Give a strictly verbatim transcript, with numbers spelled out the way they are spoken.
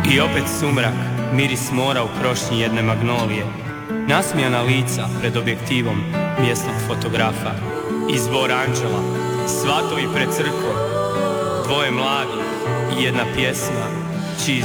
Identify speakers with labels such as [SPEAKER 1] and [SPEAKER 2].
[SPEAKER 1] I opet sumrak, miris mora u krošnji jedne magnolije, nasmijana lica pred objektivom mjesnog fotografa, i zbor anđela, svatovi pred crkvom, dvoje mladih i jedna pjesma čiji